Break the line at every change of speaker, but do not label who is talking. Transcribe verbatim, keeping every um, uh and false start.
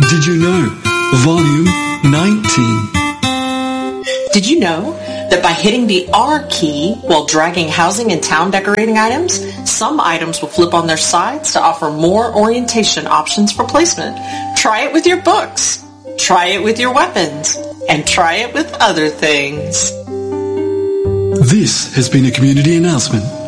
Did you know? Volume nineteen.
Did you know that by hitting the R key while dragging housing and town decorating items, some items will flip on their sides to offer more orientation options for placement? Try it with your books. Try it with your weapons. And try it with other things.
This has been a community announcement